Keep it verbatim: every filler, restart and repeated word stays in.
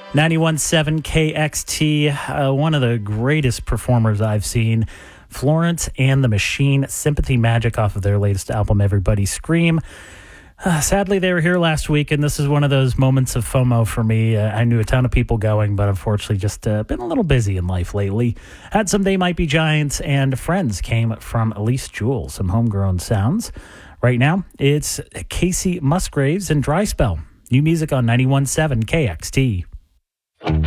ninety-one point seven K X T, uh, one of the greatest performers I've seen. Florence and the Machine, Sympathy Magic off of their latest album, Everybody Scream. Uh, sadly, they were here last week, and this is one of those moments of FOMO for me. Uh, I knew a ton of people going, but unfortunately just uh, been a little busy in life lately. Had some They Might Be Giants, and Friends came from Elise Jewell, some homegrown sounds. Right now, it's Casey Musgraves and Dry Spell. New music on ninety-one point seven K X T.